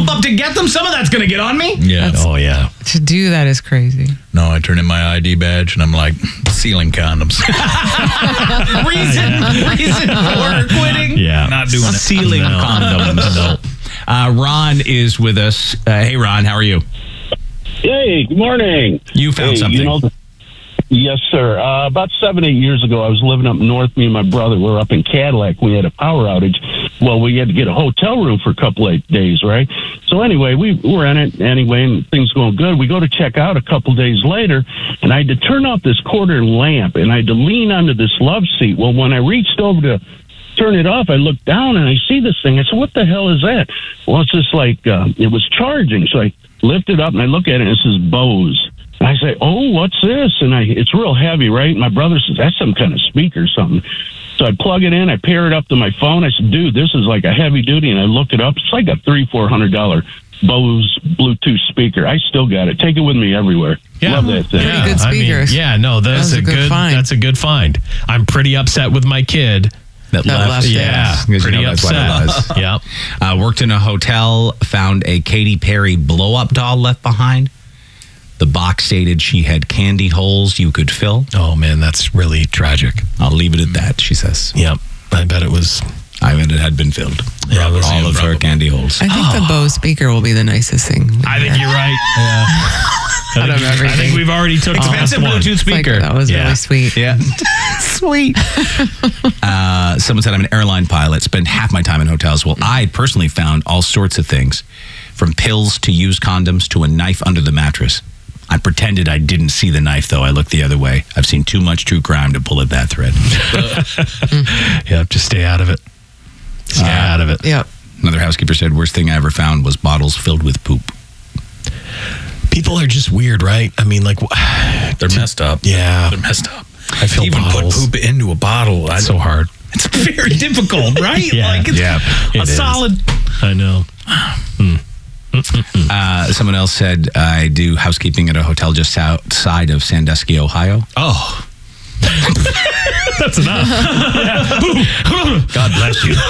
pulled up to get them. Some of that's going to get on me. Yeah. Oh, yeah. To do that is crazy. No, I turn in my ID badge and I'm like, ceiling condoms. Reason for quitting. Yeah. Not doing it. Ceiling condoms. No. Ron is with us. Hey, Ron, how are you? Hey, good morning. You found something. Yes, sir. About 7-8 years ago, I was living up north. Me and my brother were up in Cadillac. We had a power outage. Well, we had to get a hotel room for a couple of days, right? So anyway, we were in it anyway, and things going good. We go to check out a couple days later, and I had to turn off this quarter lamp, and I had to lean onto this love seat. Well, when I reached over to turn it off, I looked down, and I see this thing. I said, what the hell is that? Well, it's just like it was charging. So I lift it up, and I look at it, and it says Bose. And I say, oh, what's this? And it's real heavy, right? And my brother says, that's some kind of speaker or something. So I plug it in, I pair it up to my phone. I said, dude, this is like a heavy duty. And I look it up. It's like a $300-400 Bose Bluetooth speaker. I still got it. Take it with me everywhere. Yeah. Love that thing. Pretty good speakers. That's a good find. That's a good find. I'm pretty upset with my kid. That left. Yeah. Pretty upset. Yep. Worked in a hotel, found a Katy Perry blow-up doll left behind. The box stated she had candy holes you could fill. Oh, man, that's really tragic. I'll leave it at that, she says. Yep. I bet it was. I bet it had been filled. Yeah, all of her candy holes. I think the Bose speaker will be the nicest thing. I think you're right. Yeah. I think we've already took Expensive the last one. Bluetooth speaker. That was really sweet. Yeah. Sweet. Someone said I'm an airline pilot, spend half my time in hotels. Well, I personally found all sorts of things, from pills to used condoms to a knife under the mattress. I pretended I didn't see the knife, though. I looked the other way. I've seen too much true crime to pull at that thread. Yeah, just stay out of it. Stay out of it. Yep. Another housekeeper said, worst thing I ever found was bottles filled with poop. People are just weird, right? I mean, like, They're messed up. Yeah. They're messed up. I feel Even bottles. put poop into a bottle. It's so hard. It's very difficult, right? Yeah. Like it's It a is. solid. I know. Someone else said, I do housekeeping at a hotel just outside of Sandusky, Ohio. Oh. That's enough. God bless you.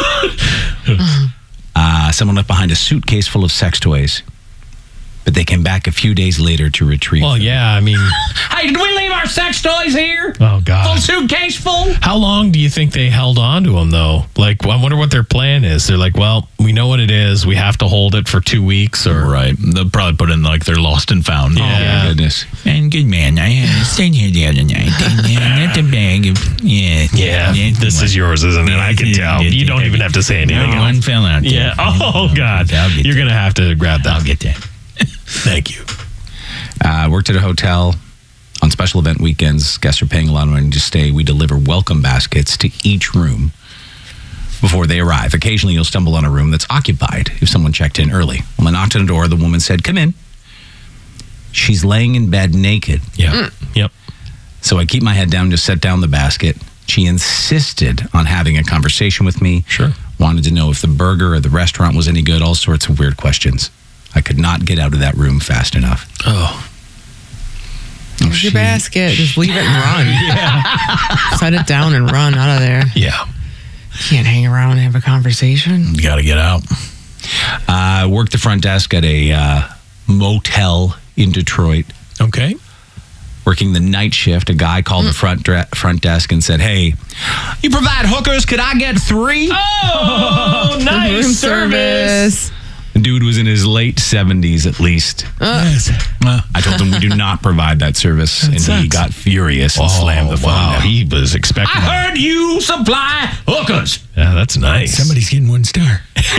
Someone left behind a suitcase full of sex toys, but they came back a few days later to retrieve Well, them. yeah, I mean, Hey, did we leave our sex toys here? oh, God. Full suitcase full? How long do you think they held on to them, though? Like, I wonder what their plan is. They're like, well, we know what it is. We have to hold it for 2 weeks, or Right. They'll probably put in like they're lost and found. Yeah. Oh, my goodness. And good man, I stayed here the other night. Not the bag of, yeah, this is yours, isn't it? I can tell. You don't even have to say anything. No, one fell out. Yeah. Oh, God. You're going to have to grab that. I'll get that. Thank you. Worked at a hotel on special event weekends. Guests are paying a lot of money to stay. We deliver welcome baskets to each room before they arrive. Occasionally, you'll stumble on a room that's occupied if someone checked in early. When I knocked on the door, the woman said, come in. She's laying in bed naked. Yeah. Yep. So I keep my head down, just set down the basket. She insisted on having a conversation with me. Sure. Wanted to know if the burger or the restaurant was any good, all sorts of weird questions. I could not get out of that room fast enough. Oh. Here's your basket. Just leave it and run. Set it down and run out of there. Yeah. Can't hang around and have a conversation. You got to get out. Worked the front desk at a motel in Detroit. Okay. Working the night shift, a guy called the front desk and said, hey, you provide hookers? Could I get 3? Oh, nice Room service. The dude was in his late 70s at least. Yes. I told him we do not provide that service, and he sucks. got furious and slammed the phone down. He was expecting. I heard you supply hookers. Yeah, that's nice. Somebody's getting 1 star.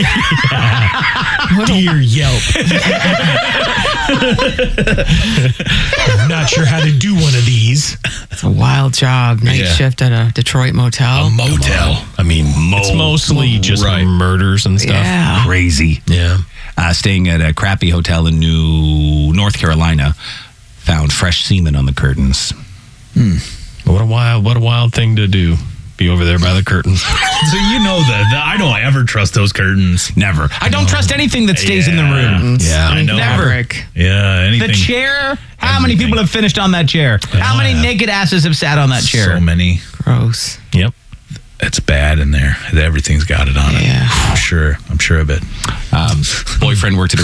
Dear Yelp. I'm not sure how to do one of these. It's a wild job. Night shift at a Detroit motel. Motel. I mean, it's mostly just murders and stuff. Yeah. Crazy. Yeah. Staying at a crappy hotel in North Carolina, found fresh semen on the curtains. What a wild thing to do. Be over there by the curtains. So you know that I don't ever trust those curtains. Never. I don't trust anything that stays in the room. Yeah, I know. Fabric. Yeah, anything. The chair? How many people have finished on that chair? How many naked asses have sat on that chair? So many. Gross. Yep. It's bad in there. Everything's got it on it. Yeah. I'm sure of it. Boyfriend worked at a